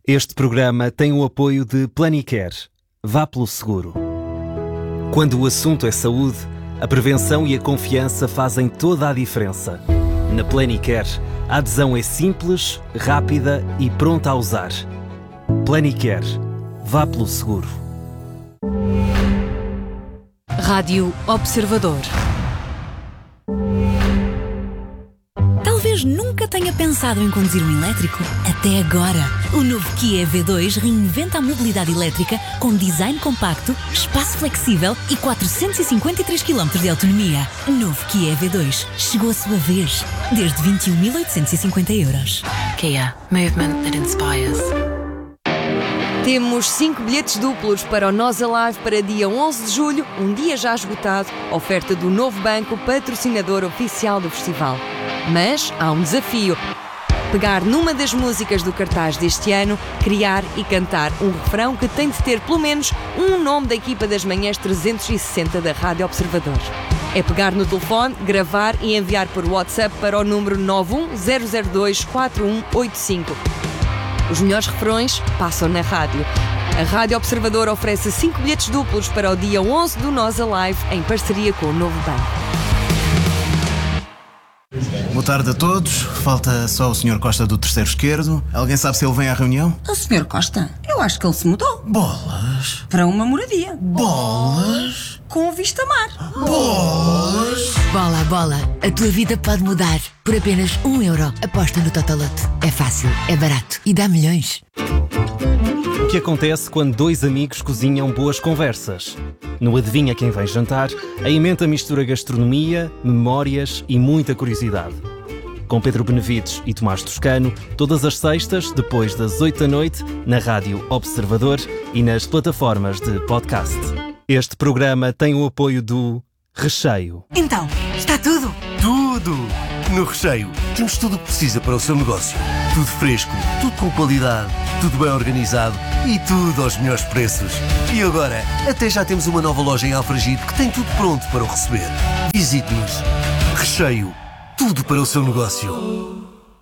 Este programa tem o apoio de Planicare. Vá pelo seguro. Quando o assunto é saúde, a prevenção e a confiança fazem toda a diferença. Na Planicare, a adesão é simples, rápida e pronta a usar. Planicare. Vá pelo seguro. Rádio Observador. Talvez nunca tenha pensado em conduzir um elétrico. Até agora. O novo Kia EV2 reinventa a mobilidade elétrica com design compacto, espaço flexível e 453 km de autonomia. Novo Kia EV2. Chegou a sua vez. Desde 21.850 €. Kia. Movement that inspires. Temos 5 bilhetes duplos para o Nós Alive para dia 11 de julho, um dia já esgotado, oferta do Novo Banco, patrocinador oficial do festival. Mas há um desafio. Pegar numa das músicas do cartaz deste ano, criar e cantar um refrão que tem de ter pelo menos um nome da equipa das manhãs 360 da Rádio Observador. É pegar no telefone, gravar e enviar por WhatsApp para o número 910024185. Os melhores refrões passam na rádio. A Rádio Observador oferece 5 bilhetes duplos para o dia 11 do Nós Alive, em parceria com o Novo Banco. Boa tarde a todos. Falta só o Sr. Costa do terceiro esquerdo. Alguém sabe se ele vem à reunião? O Sr. Costa? Eu acho que ele se mudou. Bolas. Para uma moradia. Bolas. Com vista mar. Bolas. Bola, bola. A tua vida pode mudar. Por apenas €1. Aposta no Totolote. É fácil, é barato e dá milhões. O que acontece quando dois amigos cozinham boas conversas? No Adivinha Quem Vem Jantar, a emenda mistura gastronomia, memórias e muita curiosidade. Com Pedro Benevides e Tomás Toscano, todas as sextas, depois das 8 da noite, na Rádio Observador e nas plataformas de podcast. Este programa tem o apoio do Recheio. Então, está tudo? Tudo! No Recheio temos tudo o que precisa para o seu negócio. Tudo fresco, tudo com qualidade, tudo bem organizado e tudo aos melhores preços. E agora, até já temos uma nova loja em Alfragide que tem tudo pronto para o receber. Visite-nos. Recheio. Tudo para o seu negócio.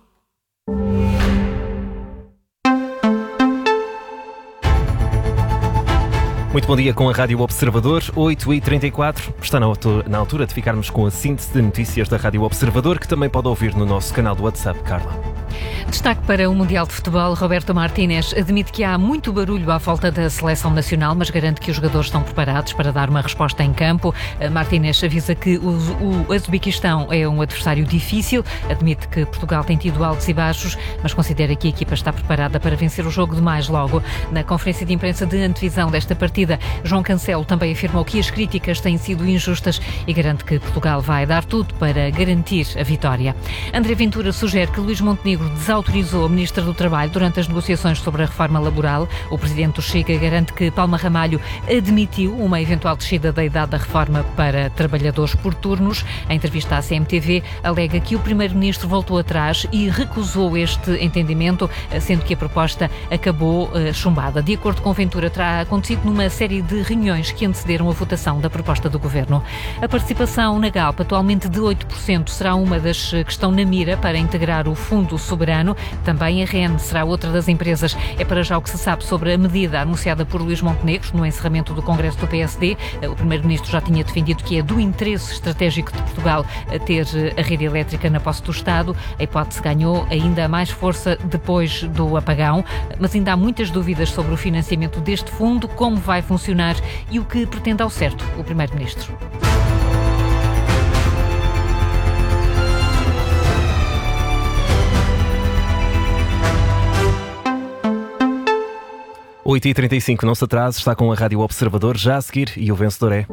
Muito bom dia com a Rádio Observador, 8h34. Está na altura de ficarmos com a síntese de notícias da Rádio Observador, que também pode ouvir no nosso canal do WhatsApp, Carla. Destaque para o Mundial de Futebol. Roberto Martínez admite que há muito barulho à volta da seleção nacional, mas garante que os jogadores estão preparados para dar uma resposta em campo. Martínez avisa que o Uzbequistão é um adversário difícil, admite que Portugal tem tido altos e baixos, mas considera que a equipa está preparada para vencer o jogo de mais logo. Na conferência de imprensa de antevisão desta partida, João Cancelo também afirmou que as críticas têm sido injustas e garante que Portugal vai dar tudo para garantir a vitória. André Ventura sugere que Luís Montenegro desautorizou a Ministra do Trabalho durante as negociações sobre a reforma laboral. O Presidente do Chega garante que Palma Ramalho admitiu uma eventual descida da idade da reforma para trabalhadores por turnos. A entrevista à CMTV alega que o Primeiro-Ministro voltou atrás e recusou este entendimento, sendo que a proposta acabou chumbada. De acordo com Ventura, terá acontecido numa série de reuniões que antecederam a votação da proposta do Governo. A participação na Galp, atualmente de 8%, será uma das que estão na mira para integrar o Fundo Soberano. Também a REN será outra das empresas. É para já o que se sabe sobre a medida anunciada por Luís Montenegro no encerramento do Congresso do PSD. O Primeiro-Ministro já tinha defendido que é do interesse estratégico de Portugal ter a rede elétrica na posse do Estado. A hipótese ganhou ainda mais força depois do apagão, mas ainda há muitas dúvidas sobre o financiamento deste fundo, como vai funcionar e o que pretende ao certo o Primeiro-Ministro. – 8h35, não se atrase, está com a Rádio Observador já a seguir e o vencedor é...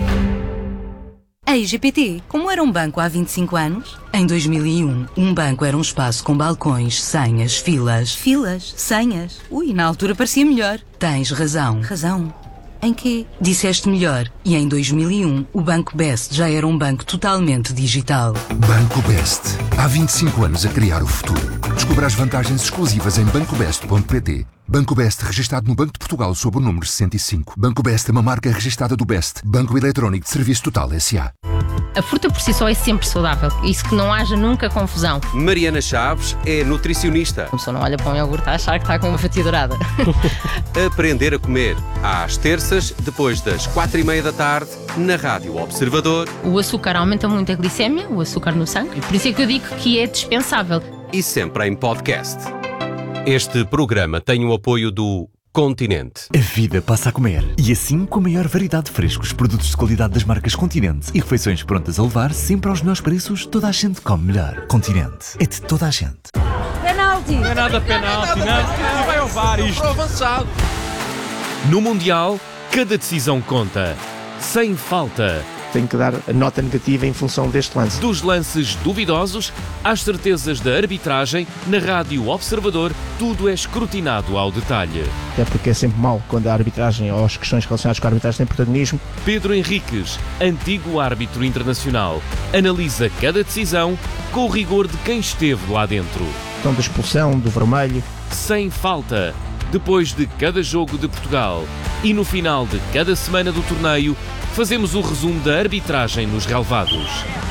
Ei, GPT, como era um banco há 25 anos? Em 2001, um banco era um espaço com balcões, senhas, filas. Filas? Senhas? Ui, na altura parecia melhor. Tens razão. Razão? Em quê? Disseste melhor. E em 2001, o Banco Best já era um banco totalmente digital. Banco Best. Há 25 anos a criar o futuro. Descubra as vantagens exclusivas em bancobest.pt. Banco Best, registado no Banco de Portugal sob o número 65. Banco Best é uma marca registada do Best, Banco Eletrónico de Serviço Total S.A. A fruta por si só é sempre saudável, isso que não haja nunca confusão. Mariana Chaves é nutricionista. A pessoa não olha para um iogurte a achar que está com uma fatia dourada. Aprender a comer, às terças, depois das 4:30 da tarde, na Rádio Observador. O açúcar aumenta muito a glicémia, o açúcar no sangue, e por isso é que eu digo que é dispensável. E sempre em podcast. Este programa tem o apoio do Continente. A vida passa a comer. E assim, com a maior variedade de frescos, produtos de qualidade das marcas Continente e refeições prontas a levar, sempre aos melhores preços, toda a gente come melhor. Continente. É de toda a gente. Penalti! Não é nada penalti, não. Vai ao VAR isto. Avançado. No Mundial, cada decisão conta. Sem falta. Tem que dar a nota negativa em função deste lance. Dos lances duvidosos às certezas da arbitragem, na Rádio Observador, tudo é escrutinado ao detalhe. Até porque é sempre mau quando a arbitragem ou as questões relacionadas com a arbitragem têm protagonismo. Pedro Henriques, antigo árbitro internacional, analisa cada decisão com o rigor de quem esteve lá dentro. Então, da expulsão, do vermelho. Sem falta. Depois de cada jogo de Portugal e no final de cada semana do torneio, fazemos o resumo da arbitragem nos relevados.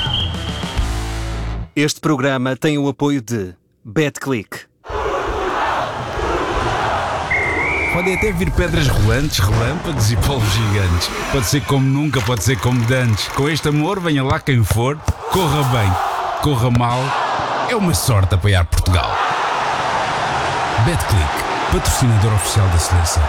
Este programa tem o apoio de BetClick. Podem até vir pedras rolantes, relâmpagos e polvos gigantes. Pode ser como nunca, pode ser como dantes. Com este amor, venha lá quem for, corra bem, corra mal. É uma sorte apoiar Portugal. BetClick, patrocinador oficial da seleção.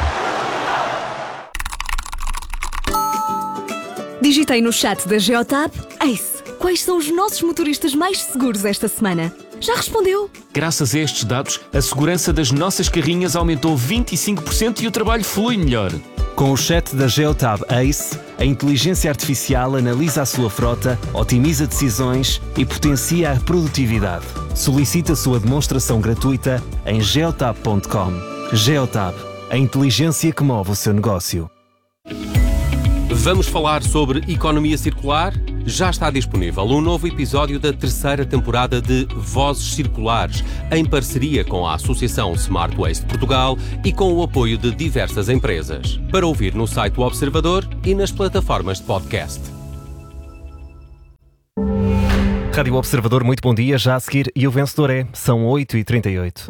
Digitei no chat da Geotab: Ace, quais são os nossos motoristas mais seguros esta semana? Já respondeu? Graças a estes dados, a segurança das nossas carrinhas aumentou 25% e o trabalho flui melhor. Com o chat da Geotab Ace, a inteligência artificial analisa a sua frota, otimiza decisões e potencia a produtividade. Solicite a sua demonstração gratuita em geotab.com. Geotab, a inteligência que move o seu negócio. Vamos falar sobre economia circular? Já está disponível um novo episódio da terceira temporada de Vozes Circulares, em parceria com a Associação Smart Waste Portugal e com o apoio de diversas empresas. Para ouvir no site do Observador e nas plataformas de podcast. Rádio Observador, muito bom dia. Já a seguir, e o vencedor são 8h38.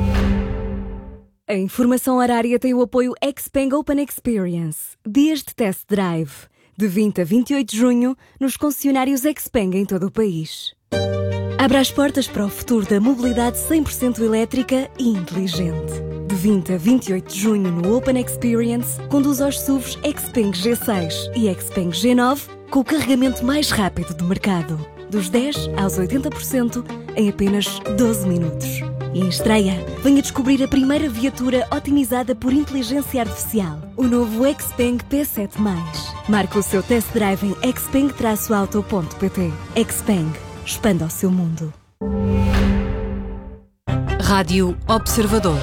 A informação horária tem o apoio Xpeng Open Experience. Dias de test drive. De 20 a 28 de junho, nos concessionários Xpeng em todo o país. Abra as portas para o futuro da mobilidade 100% elétrica e inteligente. De 20 a 28 de junho no Open Experience, conduza os SUVs Xpeng G6 e Xpeng G9 com o carregamento mais rápido do mercado. Dos 10% aos 80% em apenas 12 minutos. E em estreia, venha descobrir a primeira viatura otimizada por inteligência artificial. O novo Xpeng P7+. Marque o seu test drive em xpeng-auto.pt. Xpeng. Expanda o seu mundo. Rádio Observador.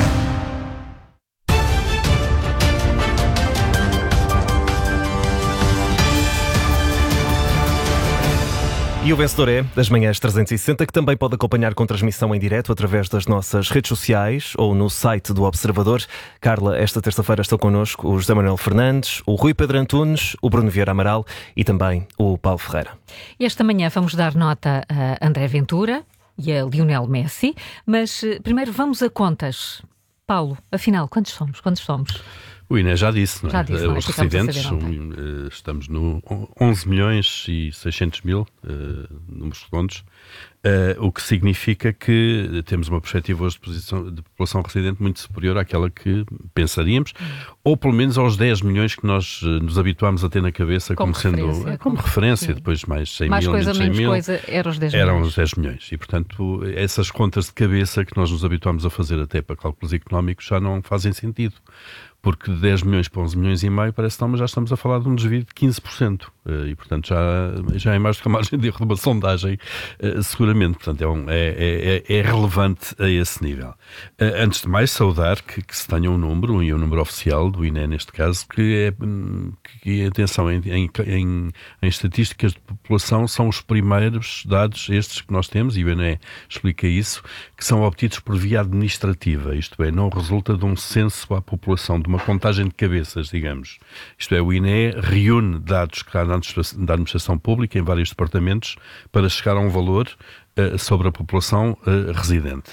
E o vencedor das Manhãs 360, que também pode acompanhar com transmissão em direto através das nossas redes sociais ou no site do Observador. Carla, esta terça-feira estão connosco o José Manuel Fernandes, o Rui Pedro Antunes, o Bruno Vieira Amaral e também o Paulo Ferreira. E esta manhã vamos dar nota a André Ventura e a Lionel Messi, mas primeiro vamos a contas. Paulo, afinal, quantos somos? O Inês já disse, não é? Já disse, os residentes, estamos no 11 milhões e 600 mil, números redondos, o que significa que temos uma perspectiva hoje de população residente muito superior àquela que pensaríamos, ou pelo menos aos 10 milhões que nós nos habituámos a ter na cabeça como referência, depois mais 100 mais mil, coisa, menos 100 mil, coisa, eram os 10 eram milhões. Os 10 milhões. E, portanto, essas contas de cabeça que nós nos habituámos a fazer até para cálculos económicos já não fazem sentido. Porque de 10 milhões para 11 milhões e meio parece que já estamos a falar de um desvio de 15%. E, portanto, já é mais do que a margem de erro de uma sondagem, seguramente seguramente. Portanto, é relevante a esse nível. Antes de mais, saudar que se tenha um número, e um número oficial do INE neste caso, que atenção, em estatísticas de população são os primeiros dados estes que nós temos, e o INE explica isso, que são obtidos por via administrativa, isto é, não resulta de um censo à população, de uma contagem de cabeças, digamos. Isto é, o INE reúne dados que há da administração pública em vários departamentos para chegar a um valor sobre a população residente.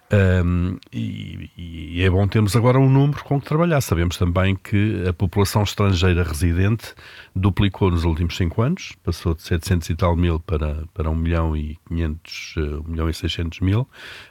E é bom termos agora um número com que trabalhar. Sabemos também que a população estrangeira residente duplicou nos últimos 5 anos, passou de 700 e tal mil para 1.600.000.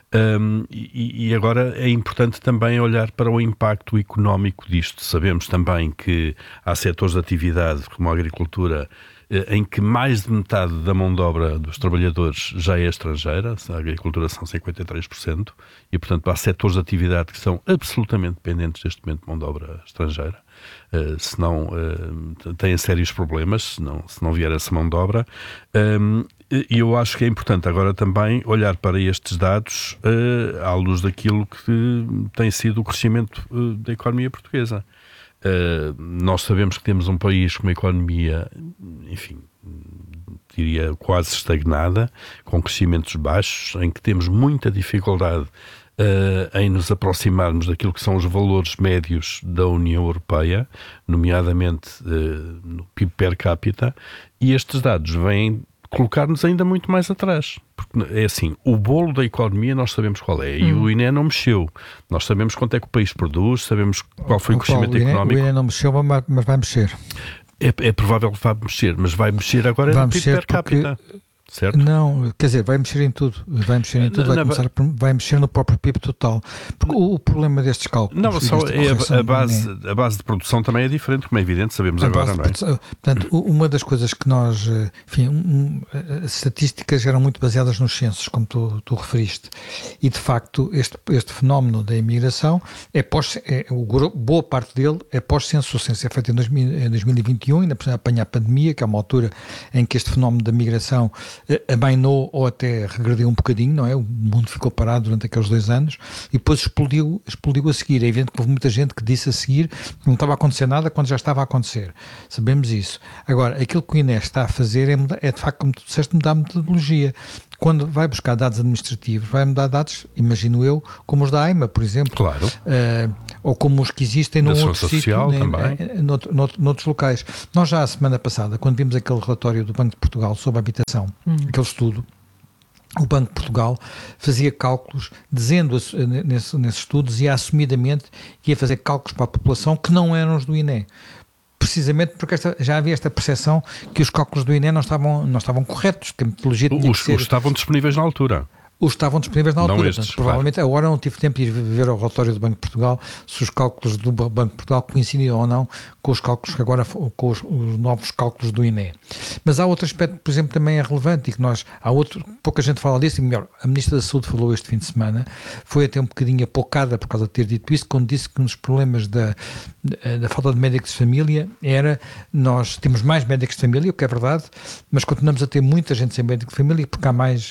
E agora é importante também olhar para o impacto económico disto. Sabemos também que há setores de atividade, como a agricultura, em que mais de metade da mão de obra dos trabalhadores já é estrangeira, a agricultura são 53%, e portanto há setores de atividade que são absolutamente dependentes deste momento de mão de obra estrangeira, senão têm sérios problemas, se não vier essa mão de obra. E eu acho que é importante agora também olhar para estes dados à luz daquilo que tem sido o crescimento da economia portuguesa. Nós sabemos que temos um país com uma economia, enfim, diria quase estagnada, com crescimentos baixos, em que temos muita dificuldade em nos aproximarmos daquilo que são os valores médios da União Europeia, nomeadamente no PIB per capita, e estes dados vêm colocar-nos ainda muito mais atrás. Porque é assim, o bolo da economia nós sabemos qual é, e o INE não mexeu. Nós sabemos quanto é que o país produz, sabemos qual foi o crescimento económico. O INE não mexeu, mas vai mexer. É provável que vá mexer, mas vai mexer agora no PIB per capita. Certo? Não, quer dizer, vai mexer em tudo. Vai mexer no próprio PIB total. Porque o problema destes cálculos... Não, só a base de produção também é diferente, como é evidente, sabemos agora, não é? Portanto, uma das coisas que nós... Enfim, as estatísticas eram muito baseadas nos censos, como tu referiste. E, de facto, este fenómeno da imigração, boa parte dele é pós-censo. O censo é feito em 2021, ainda precisa apanhar a pandemia, que é uma altura em que este fenómeno da migração amainou ou até regrediu um bocadinho, não é? O mundo ficou parado durante aqueles 2 anos e depois explodiu a seguir. É evidente que houve muita gente que disse a seguir que não estava a acontecer nada quando já estava a acontecer. Sabemos isso. Agora, aquilo que o INE está a fazer é de facto, como tu disseste, mudar a metodologia. Quando vai buscar dados administrativos, vai mudar dados, imagino eu, como os da AIMA, por exemplo. Claro. Ou como os que existem num outro sítio, noutros locais. Nós já a semana passada, quando vimos aquele relatório do Banco de Portugal sobre a habitação, aquele estudo, o Banco de Portugal fazia cálculos, dizendo nesses estudos, dizia assumidamente que ia fazer cálculos para a população que não eram os do INE. Precisamente porque já havia esta percepção que os cálculos do INE não estavam corretos, que a metodologia tinha que ser... Os estavam disponíveis na altura. Os estavam disponíveis na altura. Estes, portanto, provavelmente agora não tive tempo de ir ver o relatório do Banco de Portugal se os cálculos do Banco de Portugal coincidiam ou não com os cálculos que agora, com os novos cálculos do INE. Mas há outro aspecto, por exemplo, também é relevante e que pouca gente fala disso, e melhor, a Ministra da Saúde falou este fim de semana, foi até um bocadinho apocada por causa de ter dito isso, quando disse que nos problemas da falta de médicos de família nós temos mais médicos de família, o que é verdade, mas continuamos a ter muita gente sem médico de família porque há mais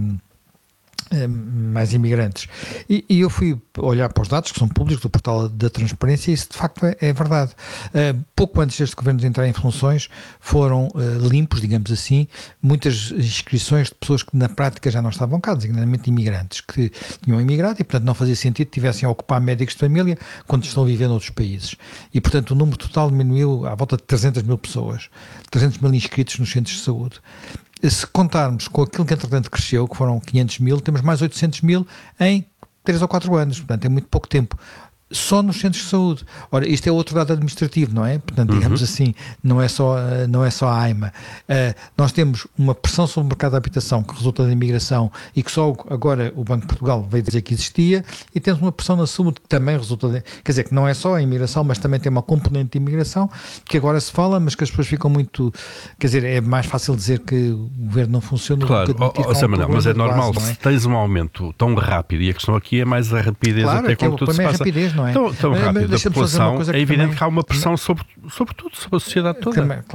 imigrantes. E eu fui olhar para os dados que são públicos do portal da transparência e isso de facto é verdade. Pouco antes deste governo de entrar em funções foram limpos, digamos assim, muitas inscrições de pessoas que na prática já não estavam cá, designadamente imigrantes, que tinham imigrado e portanto não fazia sentido que tivessem a ocupar médicos de família quando estão a viver noutros países. E portanto o número total diminuiu à volta de 300 mil pessoas, 300 mil inscritos nos centros de saúde. Se contarmos com aquilo que entretanto cresceu, que foram 500 mil, temos mais 800 mil em 3 ou 4 anos, portanto é muito pouco tempo. Só nos centros de saúde. Ora, isto é outro dado administrativo, não é? Portanto, digamos assim, não é só a AIMA. Nós temos uma pressão sobre o mercado de habitação que resulta da imigração e que só agora o Banco de Portugal veio dizer que existia, e temos uma pressão na saúde que também resulta quer dizer, que não é só a imigração, mas também tem uma componente de imigração que agora se fala, mas que as pessoas ficam muito... Quer dizer, é mais fácil dizer que o governo não funciona. Claro, mas é normal, se tens um aumento tão rápido, e a questão aqui é mais a rapidez, claro, até como tudo se passa. Rapidez, não é? Tão rápido a população, é evidente que há uma pressão sobre tudo, sobre a sociedade toda. Claro.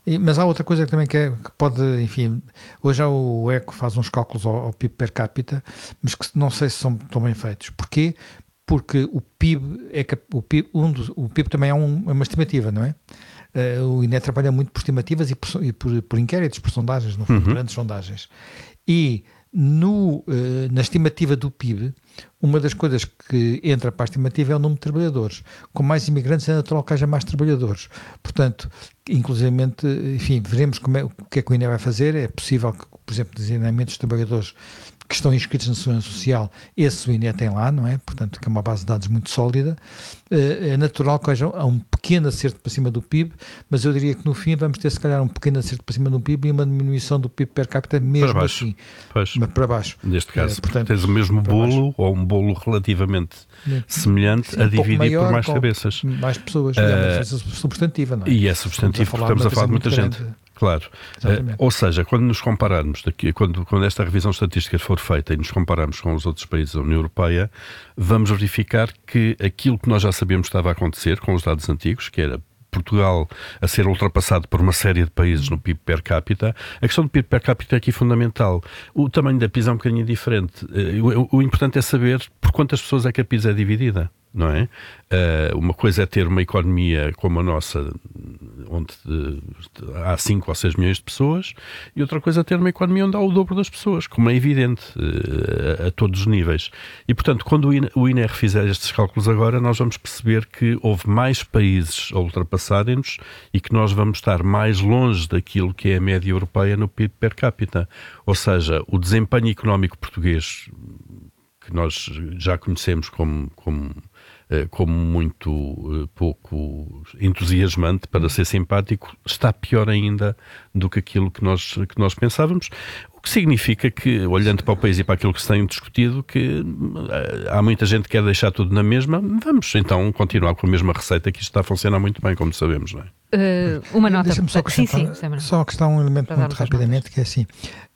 Mas há outra coisa que também que pode, enfim, hoje já o ECO faz uns cálculos ao PIB per capita, mas que não sei se são tão bem feitos. Porquê? Porque o PIB o PIB também é uma estimativa, não é? O INE trabalha muito por estimativas e por inquéritos, por sondagens, no fundo, grandes sondagens. E na estimativa do PIB, uma das coisas que entra para a estimativa é o número de trabalhadores. Com mais imigrantes é natural que haja mais trabalhadores. Portanto, inclusivamente, enfim, veremos o que é que o INE vai fazer. É possível que, por exemplo, designamentos de trabalhadores que estão inscritos na Segurança Social, esse o INE tem lá, não é? Portanto, que é uma base de dados muito sólida. É natural que haja um pequeno acerto para cima do PIB, mas eu diria que no fim vamos ter se calhar um pequeno acerto para cima do PIB e uma diminuição do PIB per capita mesmo para baixo. Assim. Pois. Mas para baixo. Neste caso, portanto, tens o mesmo bolo ou um bolo relativamente semelhante a dividir maior, por mais cabeças. Mais pessoas, é substantiva, não é? E é substantivo porque estamos a falar de muita gente. Grande. Claro. Ou seja, quando nos compararmos, quando esta revisão estatística for feita e nos compararmos com os outros países da União Europeia, vamos verificar que aquilo que nós já sabíamos estava a acontecer com os dados antigos, que era Portugal a ser ultrapassado por uma série de países no PIB per capita. A questão do PIB per capita é aqui fundamental. O tamanho da PIS é um bocadinho diferente. O importante é saber por quantas pessoas é que a PIS é dividida, não é? Uma coisa é ter uma economia como a nossa, onde há 5 ou 6 milhões de pessoas, e outra coisa é ter uma economia onde há o dobro das pessoas, como é evidente, a todos os níveis. E, portanto, quando o INE fizer estes cálculos agora, nós vamos perceber que houve mais países a ultrapassarem-nos e que nós vamos estar mais longe daquilo que é a média europeia no PIB per capita. Ou seja, o desempenho económico português, que nós já conhecemos como muito pouco entusiasmante, para ser simpático, está pior ainda do que aquilo que nós pensávamos. O que significa que, olhando para o país e para aquilo que se tem discutido, que há muita gente que quer deixar tudo na mesma. Vamos então continuar com a mesma receita, que isto está a funcionar muito bem, como sabemos, não é? Uma nota. Deixa-me só acrescentar, só acrescentar um elemento muito rapidamente, que é assim...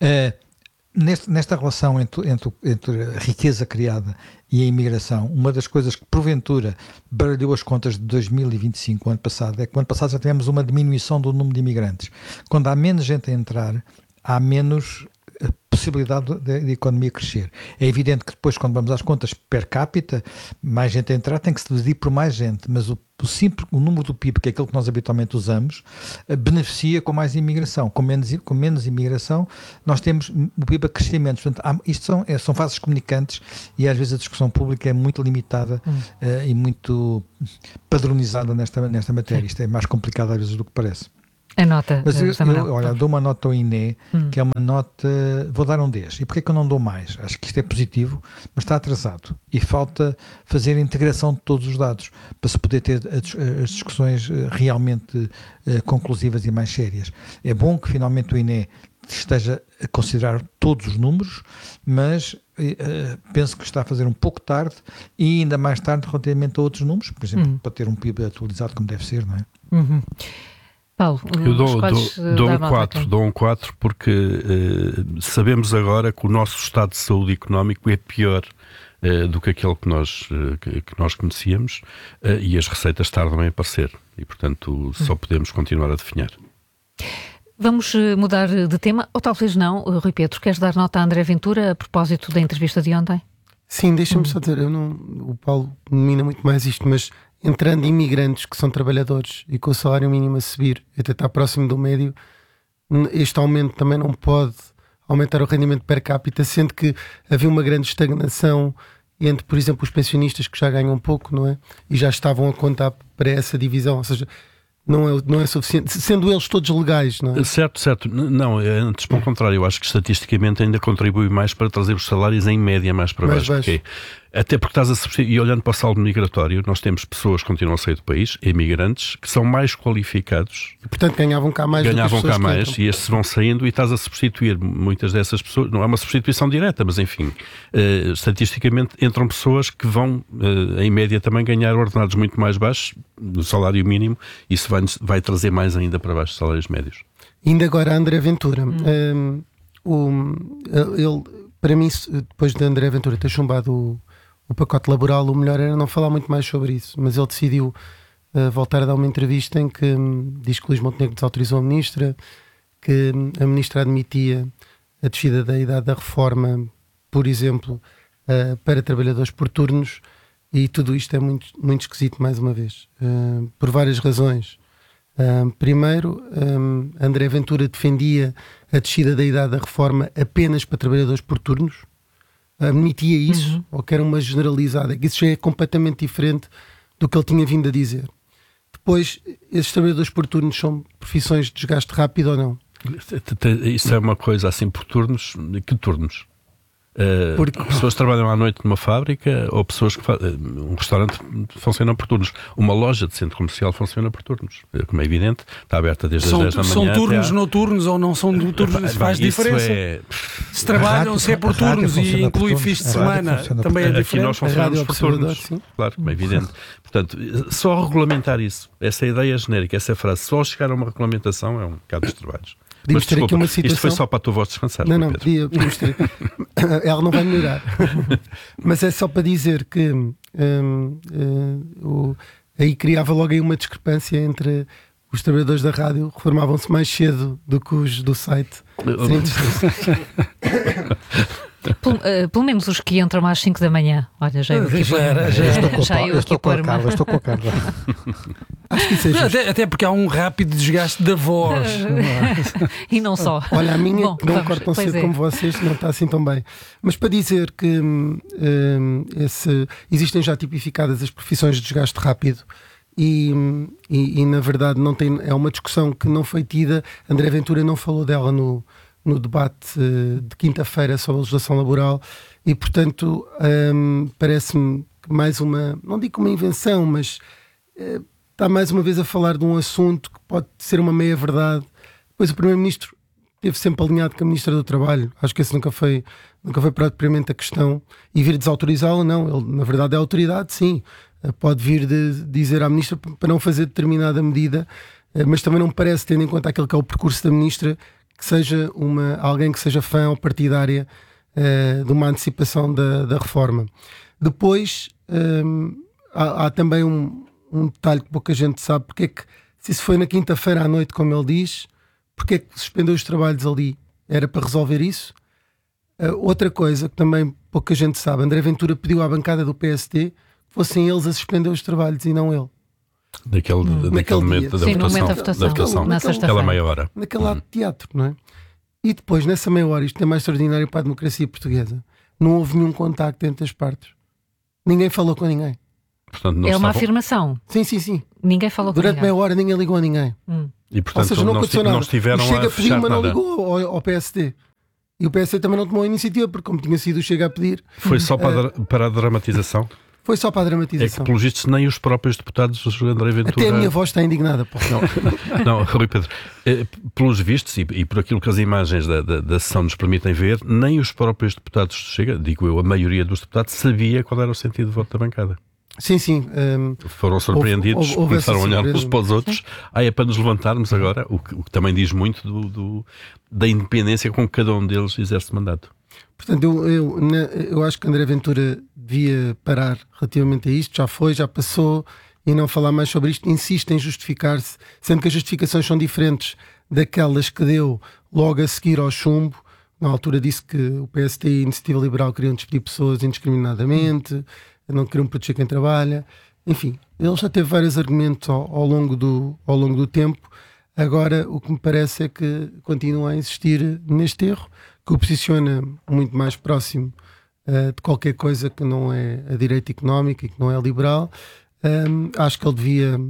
Nesta relação entre a riqueza criada e a imigração, uma das coisas que porventura baralhou as contas de 2025, o ano passado, é que o ano passado já tivemos uma diminuição do número de imigrantes. Quando há menos gente a entrar, há menos possibilidade de economia crescer. É evidente que depois, quando vamos às contas per capita, mais gente a entrar tem que se dividir por mais gente, mas o número do PIB, que é aquilo que nós habitualmente usamos, beneficia com mais imigração. Com menos imigração, nós temos o PIB a crescimento. Portanto, isto são fases comunicantes e às vezes a discussão pública é muito limitada e muito padronizada nesta matéria. Isto é mais complicado às vezes do que parece. A nota. Mas eu dou uma nota ao INE, que é uma nota, vou dar um 10. E porquê que eu não dou mais? Acho que isto é positivo, mas está atrasado. E falta fazer a integração de todos os dados, para se poder ter as discussões realmente conclusivas e mais sérias. É bom que finalmente o INE esteja a considerar todos os números, mas penso que está a fazer um pouco tarde e ainda mais tarde relativamente a outros números, por exemplo, para ter um PIB atualizado como deve ser, não é? Paulo, eu dou um 4 porque sabemos agora que o nosso estado de saúde económico é pior do que aquele que nós conhecíamos e as receitas tardam em aparecer e, portanto, só podemos continuar a definhar. Vamos mudar de tema, ou talvez não. Rui Pedro, queres dar nota a André Ventura a propósito da entrevista de ontem? Sim, deixa-me só dizer, o Paulo domina muito mais isto, mas entrando imigrantes que são trabalhadores e com o salário mínimo a subir e até está próximo do médio, este aumento também não pode aumentar o rendimento per capita, sendo que havia uma grande estagnação entre, por exemplo, os pensionistas que já ganham um pouco, não é? E já estavam a contar para essa divisão, ou seja, não é suficiente, sendo eles todos legais, não é? Certo. Não, antes pelo contrário, eu acho que estatisticamente ainda contribui mais para trazer os salários em média mais para baixo. Até porque estás a substituir, e olhando para o saldo migratório, nós temos pessoas que continuam a sair do país, imigrantes, que são mais qualificados. E, portanto, ganhavam cá mais. E estes vão saindo e estás a substituir muitas dessas pessoas. Não é uma substituição direta, mas enfim, estatisticamente entram pessoas que vão, em média, também ganhar ordenados muito mais baixos do salário mínimo. Isso vai trazer mais ainda para baixo os salários médios. Ainda agora, André Ventura. Ele, para mim, depois de André Ventura ter chumbado o pacote laboral, o melhor era não falar muito mais sobre isso, mas ele decidiu voltar a dar uma entrevista em que diz que Luís Montenegro desautorizou a ministra, que a ministra admitia a descida da idade da reforma, por exemplo, para trabalhadores por turnos, e tudo isto é muito, muito esquisito, mais uma vez, por várias razões. Primeiro, André Ventura defendia a descida da idade da reforma apenas para trabalhadores por turnos, admitia isso, ou que era uma generalizada, que isso já é completamente diferente do que ele tinha vindo a dizer. Depois, esses trabalhadores por turnos são profissões de desgaste rápido ou não? Isso é uma coisa assim por turnos. Que turnos? Pessoas que trabalham à noite numa fábrica, ou pessoas que um restaurante funciona por turnos, uma loja de centro comercial funciona por turnos, como é evidente, está aberta desde as 10 da manhã. São turnos noturnos ou não são turnos? Faz diferença. Se trabalham, se é por turnos e inclui fins de semana, também é diferente. Aqui nós funcionamos por turnos, claro, como é evidente. Portanto, só regulamentar isso, essa ideia genérica, essa frase, só chegar a uma regulamentação é um bocado dos trabalhos. Mas, desculpa, uma situação... Isto foi só para a tua voz descansar. Não, podíamos ter... Ela não vai melhorar. Mas é só para dizer que aí criava logo aí uma discrepância entre os trabalhadores da rádio, reformavam-se mais cedo do que os do site. Pelo menos os que entram às 5 da manhã. Olha, já estou com a Carla. Acho que isso é até porque há um rápido desgaste da voz. E não só. Olha, a minha, que não cortam cedo como vocês, não está assim tão bem. Mas para dizer que existem já tipificadas as profissões de desgaste rápido, e na verdade não tem, é uma discussão que não foi tida. André Ventura não falou dela no debate de quinta-feira sobre a legislação laboral, e portanto parece-me que mais uma, não digo uma invenção, mas está mais uma vez a falar de um assunto que pode ser uma meia-verdade. Depois o Primeiro-Ministro esteve sempre alinhado com a Ministra do Trabalho, acho que esse nunca foi propriamente a questão, e vir desautorizá-la, não, ele na verdade é autoridade, sim, pode vir de dizer à Ministra para não fazer determinada medida, mas também não me parece, tendo em conta aquilo que é o percurso da Ministra, que seja alguém que seja fã ou partidária de uma antecipação da reforma. Depois há também um detalhe que pouca gente sabe, porque é que, se isso foi na quinta-feira à noite, como ele diz, porque é que suspendeu os trabalhos ali? Era para resolver isso? Outra coisa que também pouca gente sabe, André Ventura pediu à bancada do PSD que fossem eles a suspender os trabalhos e não ele. Naquele momento da votação, naquela meia hora. Naquele ato de teatro, não é? E depois, nessa meia hora, isto é mais extraordinário para a democracia portuguesa, não houve nenhum contacto entre as partes. Ninguém falou com ninguém. Portanto, não uma afirmação. Sim. Ninguém falou com ninguém. Durante meia hora ninguém ligou a ninguém. E portanto, ou seja, não aconteceu nada. Não estiveram o Chega a fechar pediu, mas nada. não ligou ao PSD. E o PSD também não tomou a iniciativa, porque como tinha sido o Chega a pedir... Foi só para a dramatização? Foi só para a dramatização. É que, pelos vistos, nem os próprios deputados do André Ventura... Até a minha voz está indignada. Pô. Não, Rui Pedro, pelos vistos, e por aquilo que as imagens da sessão nos permitem ver, nem os próprios deputados do Chega, digo eu, a maioria dos deputados, sabia qual era o sentido de voto da bancada. Sim. Foram surpreendidos, começaram a olhar uns para os outros. É para nos levantarmos agora, o que também diz muito da independência com que cada um deles exerce mandato. Portanto, eu acho que André Ventura devia parar relativamente a isto. Já passou, e não falar mais sobre isto. Insiste em justificar-se, sendo que as justificações são diferentes daquelas que deu logo a seguir ao chumbo. Na altura disse que o PSD e a Iniciativa Liberal queriam despedir pessoas indiscriminadamente, não queriam proteger quem trabalha. Enfim, ele já teve vários argumentos ao longo do tempo. Agora, o que me parece é que continua a insistir neste erro, que o posiciona muito mais próximo de qualquer coisa que não é a direita económica e que não é liberal. Acho que ele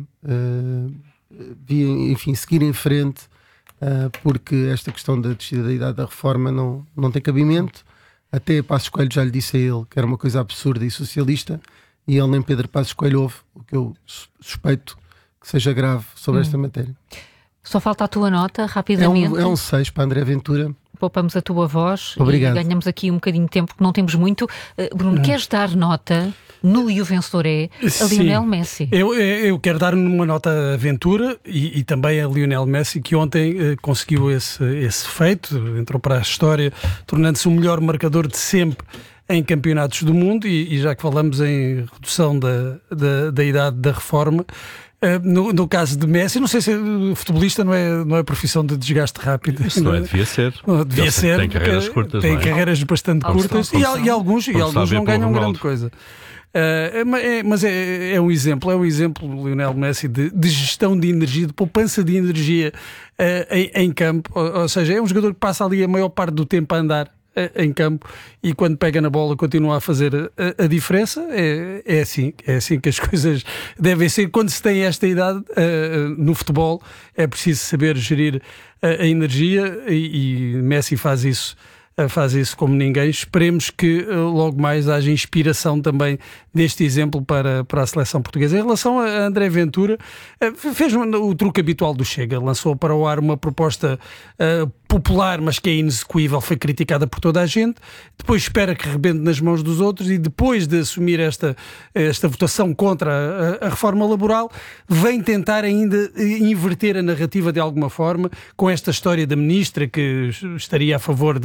devia, enfim, seguir em frente, porque esta questão da descida da idade da reforma não tem cabimento. Até Passos Coelho já lhe disse a ele que era uma coisa absurda e socialista, e ele nem Pedro Passos Coelho ouve, o que eu suspeito que seja grave sobre esta matéria. Só falta a tua nota, rapidamente. É um 6 para André Ventura. Poupamos a tua voz. Obrigado. E ganhamos aqui um bocadinho de tempo, porque não temos muito. Bruno, queres dar nota no E o Vencedor é a Lionel Messi? Eu quero dar uma nota a Ventura e também a Lionel Messi, que ontem conseguiu esse feito, entrou para a história, tornando-se o melhor marcador de sempre em campeonatos do mundo, e já que falamos em redução da idade da reforma, No caso de Messi, não sei se futebolista não é profissão de desgaste rápido. Isso não é, devia ser. Devia ser. Tem carreiras curtas. Tem carreiras bastante curtas e alguns não ganham grande coisa. Mas é um exemplo, Lionel Messi, de gestão de energia, de poupança de energia em campo. Ou seja, é um jogador que passa ali a maior parte do tempo a andar em campo e quando pega na bola continua a fazer a diferença. É assim que as coisas devem ser. Quando se tem esta idade no futebol, é preciso saber gerir a energia e Messi faz isso como ninguém. Esperemos que logo mais haja inspiração também deste exemplo para a seleção portuguesa. Em relação a André Ventura, fez o truque habitual do Chega, lançou para o ar uma proposta popular, mas que é inexecuível, foi criticada por toda a gente, depois espera que rebente nas mãos dos outros e depois de assumir esta votação contra a reforma laboral, vem tentar ainda inverter a narrativa de alguma forma, com esta história da ministra que estaria a favor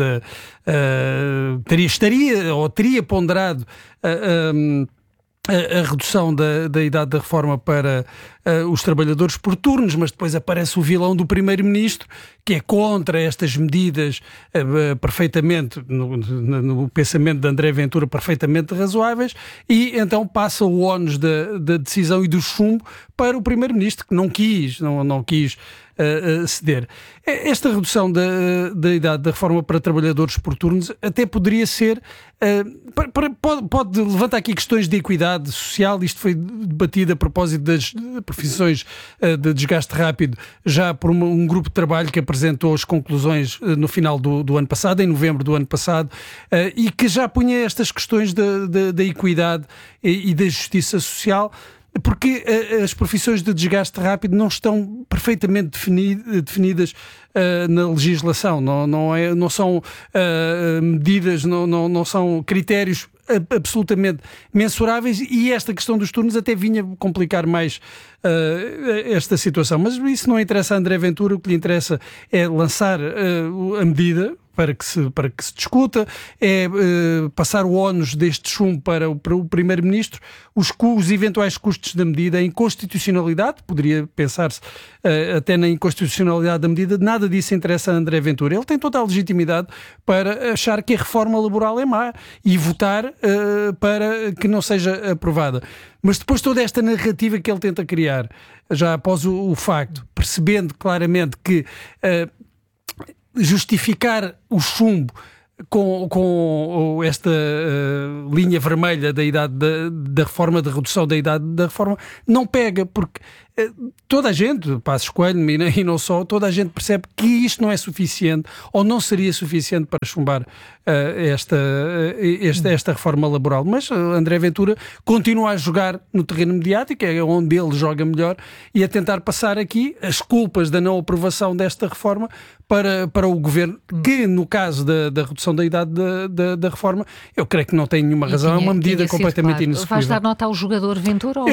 teria ponderado a redução da idade da reforma para os trabalhadores por turnos, mas depois aparece o vilão do primeiro-ministro, que é contra estas medidas perfeitamente, no pensamento de André Ventura, perfeitamente razoáveis, e então passa o ónus da decisão e do chumbo para o primeiro-ministro, que não quis ceder. Esta redução da idade da reforma para trabalhadores por turnos até poderia ser... pode levantar aqui questões de equidade social. Isto foi debatido a propósito das profissões de desgaste rápido já por um grupo de trabalho que apresentou as conclusões no final do ano passado, em novembro do ano passado, e que já punha estas questões da equidade e da justiça social, porque as profissões de desgaste rápido não estão perfeitamente definidas na legislação, não são medidas, não são critérios absolutamente mensuráveis, e esta questão dos turnos até vinha complicar mais esta situação. Mas isso não interessa a André Ventura. O que lhe interessa é lançar a medida para que se discuta, é passar o ónus deste chumbo para o primeiro-ministro, os eventuais custos da medida, a inconstitucionalidade, poderia pensar-se até na inconstitucionalidade da medida. Nada disso interessa a André Ventura. Ele tem toda a legitimidade para achar que a reforma laboral é má e votar para que não seja aprovada. Mas depois toda esta narrativa que ele tenta criar, já após o facto, percebendo claramente que justificar o chumbo com esta linha vermelha da idade da reforma, da redução da idade da reforma, não pega, porque toda a gente, Passos Coelho e não só, toda a gente percebe que isto não é suficiente, ou não seria suficiente para chumbar esta reforma laboral. Mas André Ventura continua a jogar no terreno mediático, é onde ele joga melhor, e a tentar passar aqui as culpas da não aprovação desta reforma para o governo, que no caso da redução da idade da reforma, eu creio que não tem nenhuma razão, é uma medida completamente inexecuível. Vais dar nota ao jogador Ventura?